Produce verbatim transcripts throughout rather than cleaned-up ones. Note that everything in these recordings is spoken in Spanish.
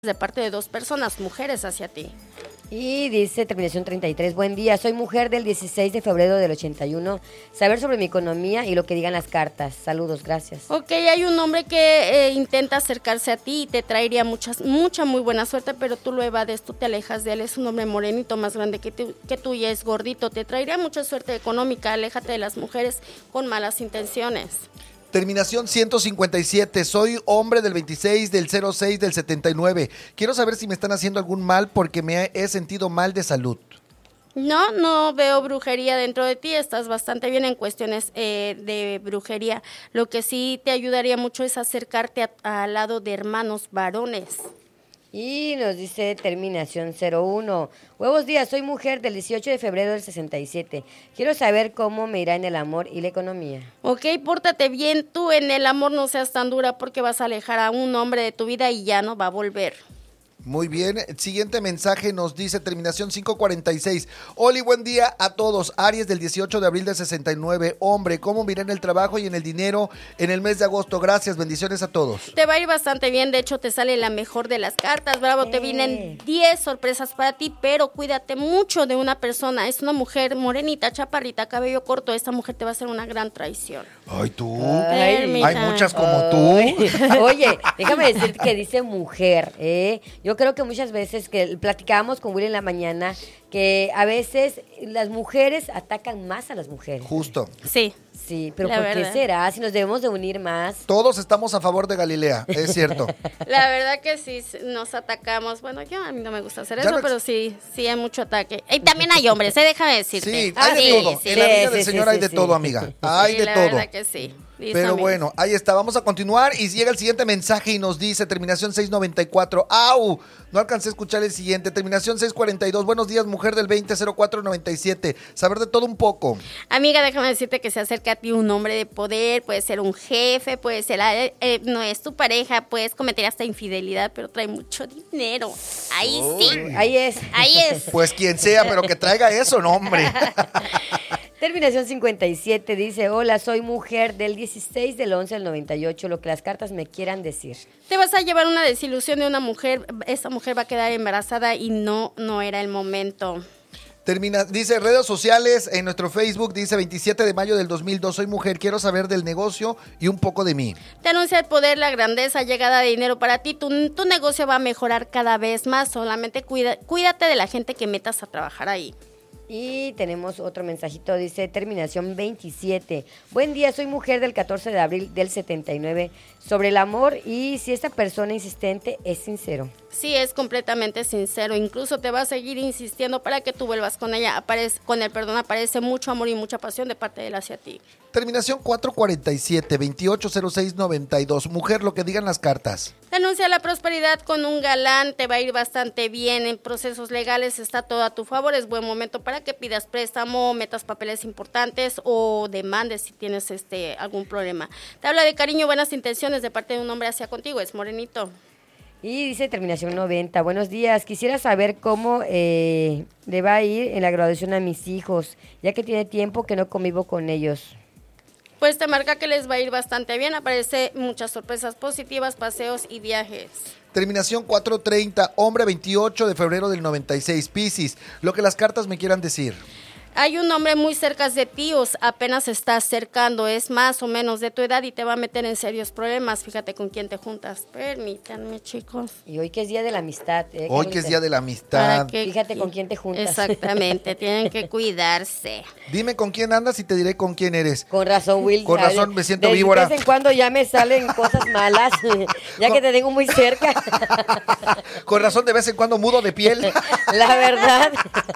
de parte de dos personas, mujeres hacia ti. Y dice terminación treinta y tres, buen día, soy mujer del dieciséis de febrero del ochenta y uno, saber sobre mi economía y lo que digan las cartas. Saludos, gracias. Ok, hay un hombre que eh, intenta acercarse a ti y te traería muchas, mucha muy buena suerte, pero tú lo evades, tú te alejas de él. Es un hombre morenito, más grande que tú, que tú y es gordito, te traería mucha suerte económica. Aléjate de las mujeres con malas intenciones. Terminación ciento cincuenta y siete, soy hombre del veintiséis del cero seis del setenta y nueve. Quiero saber si me están haciendo algún mal porque me he sentido mal de salud. No, no veo brujería dentro de ti, estás bastante bien en cuestiones eh, de brujería. Lo que sí te ayudaría mucho es acercarte a- al lado de hermanos varones. Y nos dice terminación cero uno, buenos días, soy mujer del dieciocho de febrero del sesenta y siete. Quiero saber cómo me irá en el amor y la economía. Ok, pórtate bien, tú en el amor no seas tan dura porque vas a alejar a un hombre de tu vida y ya no va a volver. Muy bien, siguiente mensaje nos dice terminación quinientos cuarenta y seis. Oli, buen día a todos. Aries del dieciocho de abril del sesenta y nueve. Hombre, ¿cómo miré en el trabajo y en el dinero en el mes de agosto? Gracias, bendiciones a todos. Te va a ir bastante bien, de hecho te sale la mejor de las cartas, bravo, te Eh. vienen diez sorpresas para ti, pero cuídate mucho de una persona, es una mujer morenita, chaparrita, cabello corto, esta mujer te va a hacer una gran traición. Ay, tú. Ay. Hay muchas como Ay. tú. Oye, déjame decir que dice mujer, ¿eh? Yo creo que muchas veces que platicábamos con Willy en la mañana que a veces las mujeres atacan más a las mujeres. Justo. Sí. Sí, pero La ¿por verdad. qué será? Si nos debemos de unir más. Todos estamos a favor de Galilea, es cierto. La verdad que sí, nos atacamos. Bueno, yo a mí no me gusta hacer Ya eso, no- pero sí, sí hay mucho ataque. Y también hay hombres, ¿eh? Déjame decirte. Sí, Ah, hay de sí, todo. sí. En la vida Sí, del sí, Señor sí, hay de sí. todo, amiga. Hay Sí, de la todo. verdad que sí. Listo, Pero amigo. bueno, ahí está, vamos a continuar y llega el siguiente mensaje y nos dice terminación seiscientos noventa y cuatro. ¡Au! No alcancé a escuchar el siguiente. Terminación seiscientos cuarenta y dos. Buenos días, mujer del veinte cero cuatro noventa y siete. Saber de todo un poco. Amiga, déjame decirte que se acerca a ti un hombre de poder, puede ser un jefe, puede ser, eh, eh, no es tu pareja, puedes cometer hasta infidelidad, pero trae mucho dinero. Ahí sí, Ahí es. ahí es. Pues quien sea, pero que traiga eso, no, hombre. Terminación cincuenta y siete dice, hola, soy mujer del dieciséis del once del noventa y ocho, lo que las cartas me quieran decir. Te vas a llevar una desilusión de una mujer, esta mujer va a quedar embarazada y no, no era el momento. Termina, dice redes sociales en nuestro Facebook, dice veintisiete de mayo del dos mil dos, soy mujer, quiero saber del negocio y un poco de mí. Te anuncia el poder, la grandeza, llegada de dinero para ti, tu, tu negocio va a mejorar cada vez más, solamente cuida, cuídate de la gente que metas a trabajar ahí. Y tenemos otro mensajito, dice terminación veintisiete. Buen día, soy mujer del catorce de abril del setenta y nueve, sobre el amor y si esta persona insistente es sincero. Sí, es completamente sincero, incluso te va a seguir insistiendo para que tú vuelvas con ella, aparece, con él, perdón, aparece mucho amor y mucha pasión de parte de él hacia ti. Terminación cuatrocientos cuarenta y siete, veintiocho cero seis noventa y dos. Mujer, lo que digan las cartas. Te anuncia la prosperidad con un galán, te va a ir bastante bien, en procesos legales está todo a tu favor, es buen momento para que pidas préstamo, metas papeles importantes o demandes si tienes este algún problema. Te habla de cariño, buenas intenciones de parte de un hombre hacia contigo, es morenito. Y dice terminación noventa, buenos días, quisiera saber cómo eh, le va a ir en la graduación a mis hijos, ya que tiene tiempo que no convivo con ellos. Pues te marca que les va a ir bastante bien, aparece muchas sorpresas positivas, paseos y viajes. Terminación cuatrocientos treinta, hombre veintiocho de febrero del noventa y seis, Piscis, lo que las cartas me quieran decir. Hay un hombre muy cerca de ti, os apenas se está acercando, es más o menos de tu edad y te va a meter en serios problemas. Fíjate con quién te juntas. Permítanme, chicos. Y hoy que es día de la amistad. Eh, Hoy que es día de la Para amistad. que- Fíjate con quién te juntas. Exactamente, tienen que cuidarse. Dime con quién andas y te diré con quién eres. Con razón, Will. Con ¿sabes? razón, me siento de víbora. De vez en cuando ya me salen cosas malas, ya que te tengo muy cerca. Con razón, de vez en cuando mudo de piel. La verdad.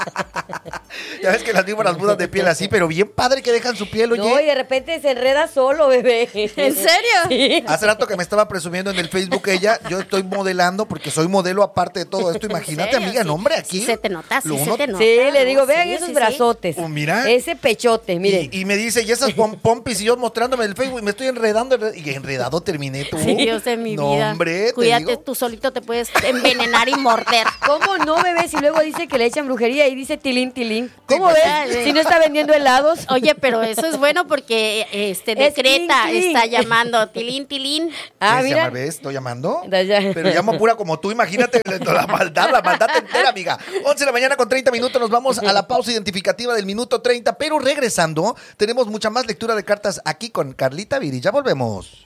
Ya ves que las víboras mudan de piel así, pero bien padre que dejan su piel, oye. No, y de repente se enreda solo, bebé. ¿En serio? Sí. Hace rato que me estaba presumiendo en el Facebook ella, yo estoy modelando porque soy modelo aparte de todo esto. Imagínate, serio? amiga, Sí. no, hombre, aquí. Sí se te nota, sí lo se uno- te nota. Sí, le digo, ¿no? vean Sí, esos sí, sí. brazotes. Oh, mira. Ese pechote, miren. Y, y me dice, y esas pom- pompis, y yo mostrándome el Facebook, y me estoy enredando, enred- y enredado terminé tú. Sí, Dios de mi no, vida. hombre, te Cuídate, digo. tú solito te puedes envenenar y morder. ¿Cómo no, bebé? Si luego dice que le echan brujería y dice tilín, tilín. tilín. ¿Cómo pues, ves? sí. Si no está vendiendo helados. Oye, pero eso es bueno porque este Es decreta, tilín, tilín. está llamando tilín, tilín. Ah, ¿Qué se mira. llama? ¿Ves? ¿Estoy llamando? Ya, ya. Pero llamo pura como tú, imagínate la maldad, la maldad entera, amiga. once de la mañana con treinta minutos, nos vamos a la pausa identificativa del minuto treinta, pero regresando, tenemos mucha más lectura de cartas aquí con Carlita Viri. Ya volvemos.